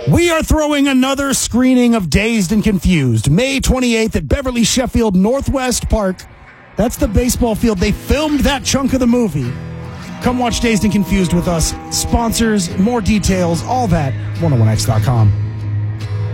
We are throwing another screening of Dazed and Confused, May 28th at Beverly Sheffield Northwest Park. That's the baseball field. They filmed that chunk of the movie. Come watch Dazed and Confused with us. Sponsors, more details, all that, 101x.com.